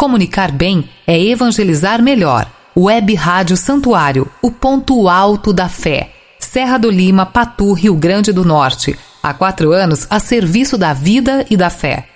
Comunicar bem é evangelizar melhor. Web Rádio Santuário, o ponto alto da fé. Serra do Lima, Patu, Rio Grande do Norte. Há 4 anos a serviço da vida e da fé.